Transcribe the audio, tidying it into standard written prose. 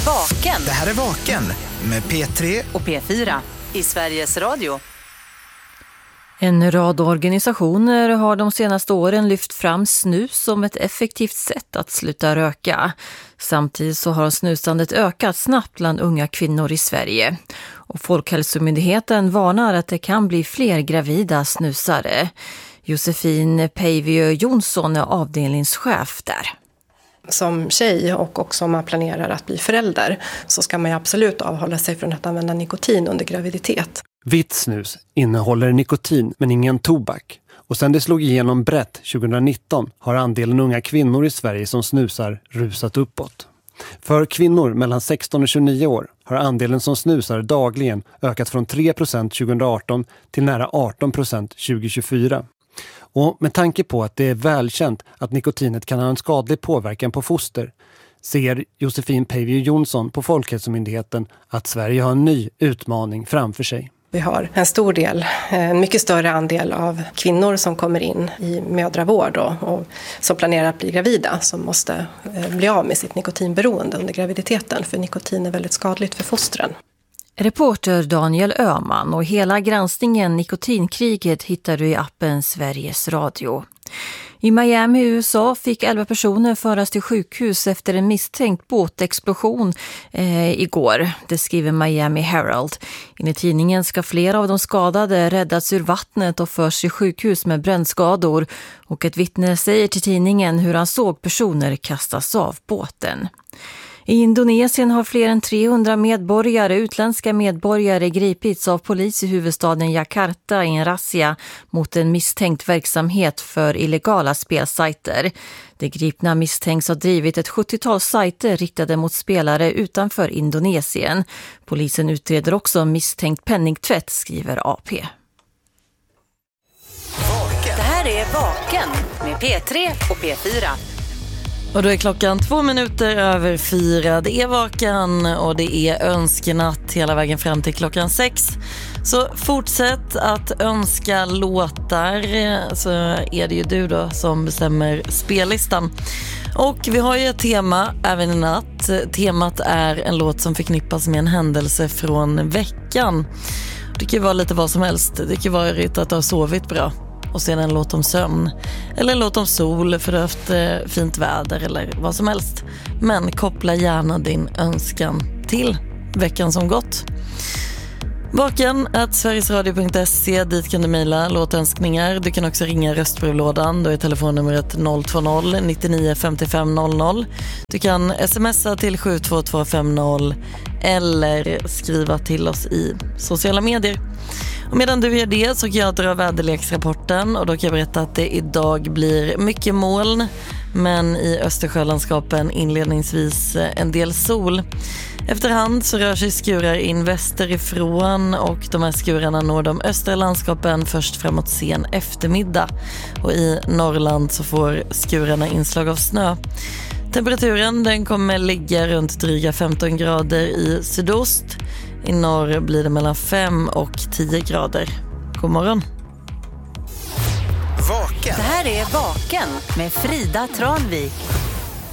Vaken. Det här är Vaken med P3 och P4 i Sveriges Radio. En rad organisationer har de senaste åren lyft fram snus som ett effektivt sätt att sluta röka. Samtidigt så har snusandet ökat snabbt bland unga kvinnor i Sverige. Och Folkhälsomyndigheten varnar att det kan bli fler gravida snusare. Josefin Päivio Jonsson är avdelningschef där. Som tjej och också om man planerar att bli förälder så ska man ju absolut avhålla sig från att använda nikotin under graviditet. Vitt snus innehåller nikotin men ingen tobak. Och sedan det slog igenom brett 2019 har andelen unga kvinnor i Sverige som snusar rusat uppåt. För kvinnor mellan 16 och 29 år har andelen som snusar dagligen ökat från 3% 2018 till nära 18% 2024. Och med tanke på att det är välkänt att nikotinet kan ha en skadlig påverkan på foster ser Josefin Päivio Jonsson på Folkhälsomyndigheten att Sverige har en ny utmaning framför sig. Vi har en mycket större andel av kvinnor som kommer in i mödravård och som planerar att bli gravida som måste bli av med sitt nikotinberoende under graviditeten för nikotin är väldigt skadligt för fostren. Reporter Daniel Öhman och hela granskningen Nikotinkriget hittar du i appen Sveriges Radio. I Miami, USA fick 11 personer föras till sjukhus efter en misstänkt båtexplosion igår. Det skriver Miami Herald. Enligt tidningen ska flera av de skadade räddats ur vattnet och förs till sjukhus med brännskador. Och ett vittne säger till tidningen hur han såg personer kastas av båten. I Indonesien har fler än 300 utländska medborgare gripits av polis i huvudstaden Jakarta i en razzia mot en misstänkt verksamhet för illegala spelsajter. De gripna misstänks ha drivit ett 70-tal sajter riktade mot spelare utanför Indonesien. Polisen utreder också misstänkt penningtvätt, skriver AP. Det här är Vaken med P3 och P4. Och då är klockan 4:02. Det är Vaken och det är önskenatt hela vägen fram till klockan 6. Så fortsätt att önska låtar, så är det ju du då som bestämmer spellistan. Och vi har ju ett tema även i natt. Temat är en låt som förknippas med en händelse från veckan. Det kan ju vara lite vad som helst. Det kan ju vara att du har sovit bra och sen en låt om sömn eller en låt om sol för att du har haft fint väder eller vad som helst. Men koppla gärna din önskan till veckan som gått. Vaken@sverigesradio.se, dit kan du mejla låtönskningar. Du kan också ringa röstbrevlådan, då är telefonnumret 020 99 55 00. Du kan smsa till 72250 eller skriva till oss i sociala medier. Och medan du gör det så kan jag dra väderleksrapporten och då kan jag berätta att det idag blir mycket moln men i Östersjölandskapen inledningsvis en del sol. Efterhand så rör sig skurar in västerifrån och de här skurarna når de östra landskapen först framåt sen eftermiddag. Och i Norrland så får skurarna inslag av snö. Temperaturen den kommer ligga runt dryga 15 grader i sydost. I norr blir det mellan 5 och 10 grader. God morgon. Vaken. Det här är Vaken med Frida Tranvik.